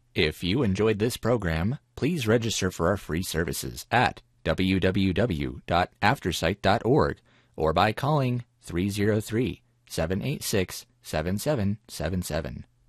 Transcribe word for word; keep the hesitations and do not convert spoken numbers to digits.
If you enjoyed this program, please register for our free services at w w w dot aftersight dot org or by calling three oh three, seven eight six, seven seven seven seven.